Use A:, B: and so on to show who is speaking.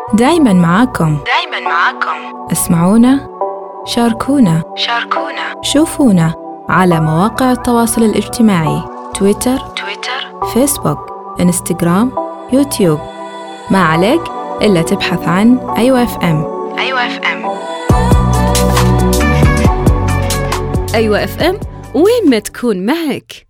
A: دايماً معاكم. اسمعونا، شاركونا، شوفونا على مواقع التواصل الاجتماعي، تويتر، فيسبوك، انستغرام، يوتيوب. ما عليك إلا تبحث عن أيوة اف ام.
B: أيوة اف ام، وين ما تكون معك.